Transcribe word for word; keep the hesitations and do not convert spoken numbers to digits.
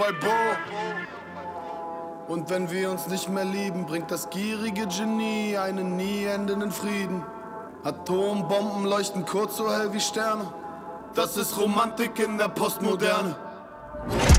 Walbo. Und wenn wir uns nicht mehr lieben, bringt das gierige Genie einen nie endenden Frieden. Atombomben leuchten kurz so hell wie Sterne. Das ist Romantik in der Postmoderne.